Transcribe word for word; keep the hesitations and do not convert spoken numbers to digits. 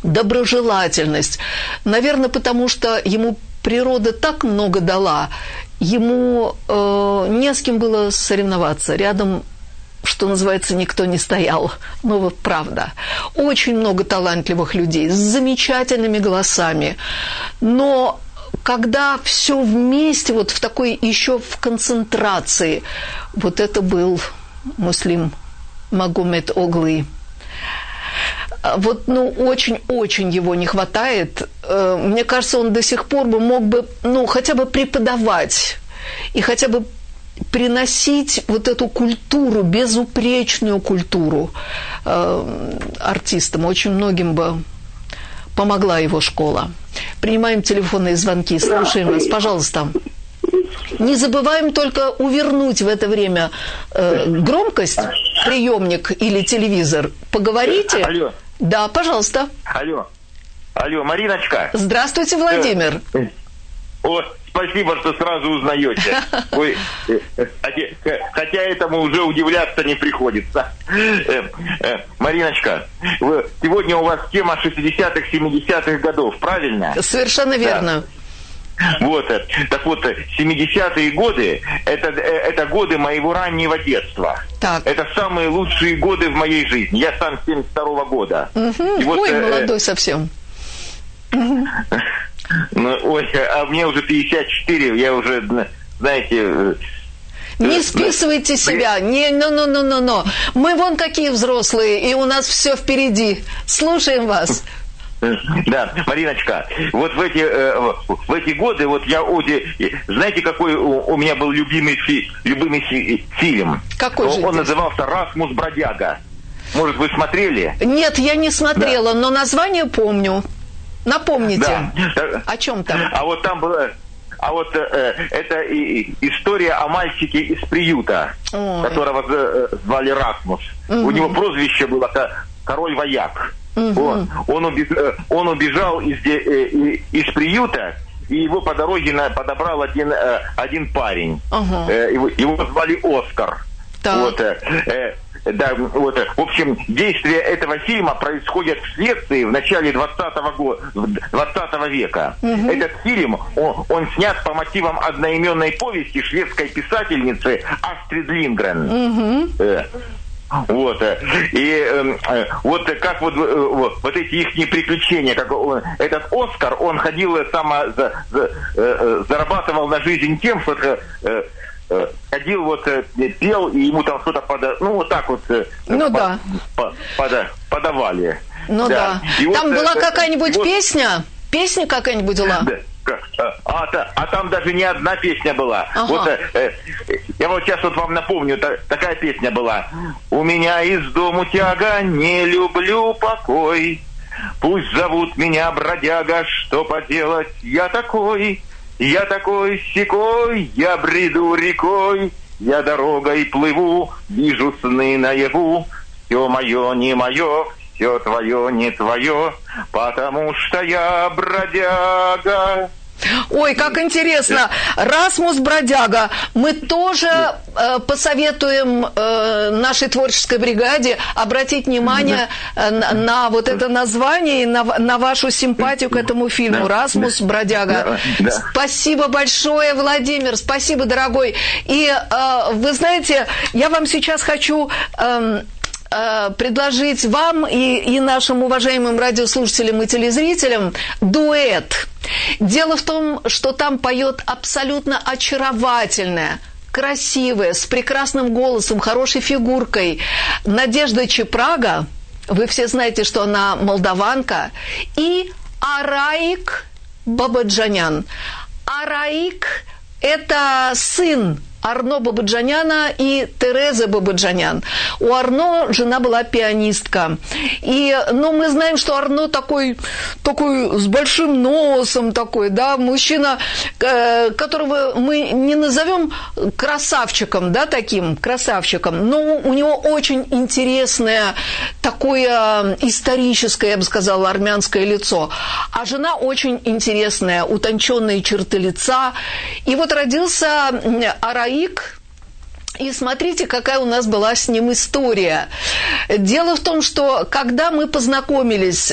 доброжелательность. Наверное, потому что ему природа так много дала, ему э, не с кем было соревноваться. Рядом, что называется, никто не стоял. Ну вот правда. Очень много талантливых людей с замечательными голосами. Но когда все вместе, вот в такой еще в концентрации, вот это был Муслим Магомед Оглы. Вот, ну, очень-очень его не хватает. Мне кажется, он до сих пор бы мог бы, ну, хотя бы преподавать и хотя бы приносить вот эту культуру, безупречную культуру э, артистам. Очень многим бы помогла его школа. Принимаем телефонные звонки, слушаем вас, пожалуйста. Не забываем только увернуть в это время э, громкость, приемник или телевизор. Поговорите. Алло. Да, пожалуйста. Алло. Алло, Мариночка. Здравствуйте, Владимир. О, спасибо, что сразу узнаете. Ой, хотя этому уже удивляться не приходится. Мариночка, сегодня у вас тема шестидесятых, семидесятых годов, правильно? Совершенно верно. Вот, так вот, семидесятые годы, это, это годы моего раннего детства. Так. Это самые лучшие годы в моей жизни. Я сам семьдесят второго года. Угу. Вот, ой, э, молодой совсем. Угу. Ну, ой, а мне уже пятьдесят четыре, я уже, знаете... Не списывайте себя, не, ну, ну, ну, ну, ну. Мы вон какие взрослые, и у нас все впереди. Слушаем вас. Да, Мариночка, вот в эти, э, в эти годы, вот я, знаете, какой у, у меня был любимый, фи, любимый фи, фильм? Какой же? Он назывался «Расмус Бродяга». Может, вы смотрели? Нет, я не смотрела, да. Но название помню. Напомните, да. О чем там? А вот там было... А вот э, это и, и история о мальчике из приюта, Ой. которого э, звали Расмус. Угу. У него прозвище было «Король-вояк». Угу. Он, он, убежал, он убежал из, из приюта, и его по дороге подобрал один, один парень. Угу. Его, его звали Оскар. Вот, да, вот, в общем, действие этого фильма происходит в Швеции в начале двадцатого века. Угу. Этот фильм, он, он снят по мотивам одноименной повести шведской писательницы Астрид Линдгрен. Угу. Вот, и э, вот как вот, вот, вот эти их приключения, как он, этот Оскар, он ходил само, за, за, э, зарабатывал на жизнь тем, что э, э, ходил, вот, э, пел, и ему там что-то пода, ну, вот так вот э, ну, по, да. по, пода, подавали. Ну да. да. Там вот, была э, какая-нибудь вот, песня? Песня какая-нибудь была? Да. А, а, а там даже не одна песня была. Ага. Вот, э, я вот сейчас вот вам напомню, та, такая песня была. У меня из дому тяга, не люблю покой. Пусть зовут меня бродяга, что поделать, я такой. Я такой сякой, я бреду рекой. Я дорогой плыву, вижу сны наяву. Все мое не мое, все твое не твое, потому что я бродяга. Ой, как интересно. Расмус Бродяга. Мы тоже э, посоветуем э, нашей творческой бригаде обратить внимание э, на, на вот это название и на, на вашу симпатию к этому фильму. Расмус Бродяга. Спасибо большое, Владимир. Спасибо, дорогой. И э, вы знаете, я вам сейчас хочу... Э, предложить вам и, и нашим уважаемым радиослушателям и телезрителям дуэт. Дело в том, что там поет абсолютно очаровательная, красивая, с прекрасным голосом, хорошей фигуркой Надежда Чепрага. Вы все знаете, что она молдаванка. И Араик Бабаджанян. Араик – это сын Арно Бабаджаняна и Терезы Бабаджанян. У Арно жена была пианистка. И, ну, мы знаем, что Арно такой, такой с большим носом такой, да, мужчина, э, которого мы не назовем красавчиком, да, таким красавчиком, но у него очень интересное такое историческое, я бы сказала, армянское лицо. А жена очень интересная, утонченные черты лица. И вот родился Араик. И смотрите, какая у нас была с ним история. Дело в том, что когда мы познакомились